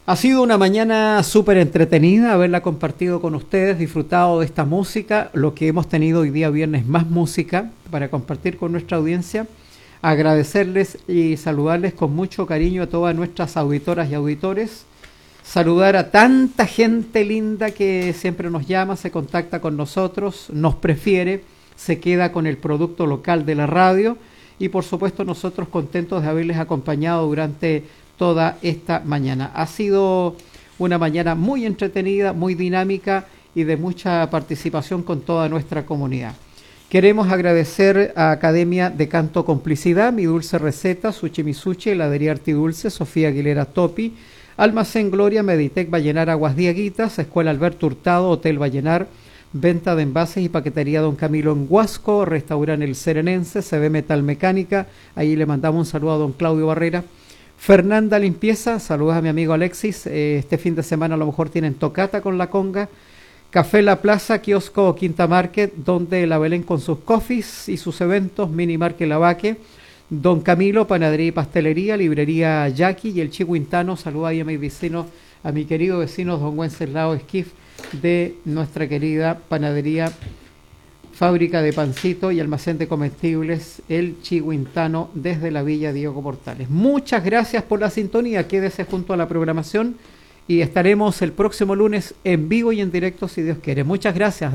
Ha sido una mañana súper entretenida haberla compartido con ustedes, disfrutado de esta música, lo que hemos tenido hoy día viernes, más música para compartir con nuestra audiencia. Agradecerles y saludarles con mucho cariño a todas nuestras auditoras y auditores. Saludar a tanta gente linda que siempre nos llama, se contacta con nosotros, nos prefiere, se queda con el producto local de la radio y por supuesto nosotros contentos de haberles acompañado durante toda esta mañana. Ha sido una mañana muy entretenida, muy dinámica y de mucha participación con toda nuestra comunidad. Queremos agradecer a Academia de Canto Complicidad, Mi Dulce Receta, Suchimisuchi, Heladería Artidulce, Sofía Aguilera Topi, Almacén Gloria, Meditec Vallenar Aguas Diaguitas, Escuela Alberto Hurtado, Hotel Vallenar, Venta de envases y paquetería Don Camilo en Huasco, Restaurante El Serenense, CB Metal Mecánica, ahí le mandamos un saludo a don Claudio Barrera. Fernanda Limpieza, saludos a mi amigo Alexis, este fin de semana a lo mejor tienen tocata con la conga. Café La Plaza, kiosco Quinta Market, donde la Belén con sus coffees y sus eventos, Mini Market Lavaque, Don Camilo, Panadería y Pastelería, Librería Jackie y el Chihuintano, saludos ahí a mis vecinos, a mi querido vecino Don Wenceslao Esquif de nuestra querida Panadería, Fábrica de Pancito y Almacén de Comestibles, el Chihuintano, desde la Villa Diego Portales. Muchas gracias por la sintonía, quédese junto a la programación y estaremos el próximo lunes en vivo y en directo si Dios quiere. Muchas gracias.